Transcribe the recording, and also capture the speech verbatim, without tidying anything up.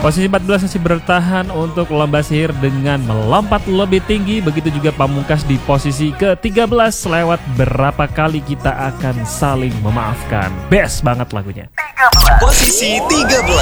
Posisi empat belas masih bertahan untuk lomba sihir dengan melompat lebih tinggi. Begitu juga Pamungkas di posisi ke tiga belas. Lewat berapa kali kita akan saling memaafkan. Best banget lagunya. Posisi tiga belas.